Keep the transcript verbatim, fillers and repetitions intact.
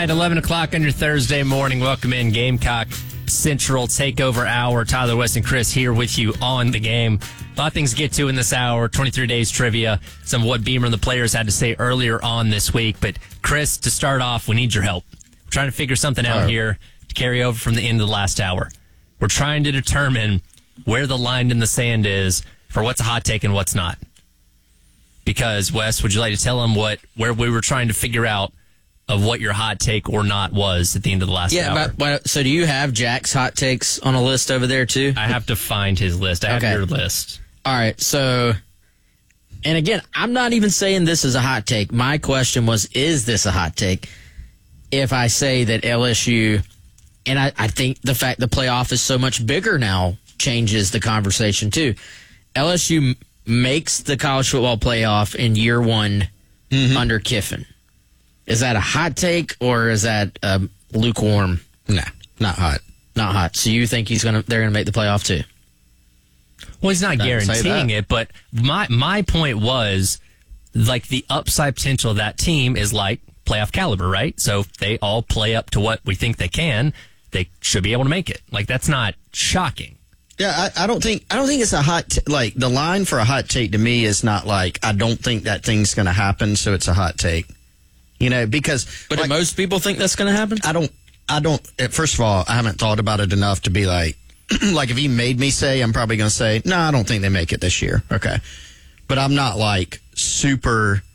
right, eleven o'clock on your Thursday morning. Welcome in Gamecock Central Takeover Hour. Tyler West and Chris here with you on the game. A lot of things to get to in this hour. twenty-three days trivia, some of what Beamer and the players had to say earlier on this week. But Chris, to start off, we need your help. We're trying to figure something out right here to carry over from the end of the last hour. We're trying to determine where the line in the sand is for what's a hot take and what's not. Because, Wes, would you like to tell them what where we were trying to figure out of what your hot take or not was at the end of the last yeah, hour? Yeah, but, but so do you have Jack's hot takes on a list over there, too? I have to find his list. I have okay. your list. All right, so, and again, I'm not even saying this is a hot take. My question was, is this a hot take? If I say that L S U, and I, I think the fact the playoff is so much bigger now changes the conversation, too. L S U makes the college football playoff in year one mm-hmm. under Kiffin. Is that a hot take or is that um, lukewarm? Nah, not hot. Not hot. So you think he's gonna? They're gonna make the playoff too? Well, he's not guaranteeing it, but my my point was like the upside potential of that team is like playoff caliber, right? So if they all play up to what we think they can, they should be able to make it. Like that's not shocking. Yeah, I, I don't think I don't think it's a hot t- like the line for a hot take to me is not like I don't think that thing's going to happen, so it's a hot take. You know, because but like, do most people think that's going to happen? I don't. I don't. First of all, I haven't thought about it enough to be like, like if he made me say, I'm probably going to say, no, I don't think they make it this year. Okay, but I'm not like super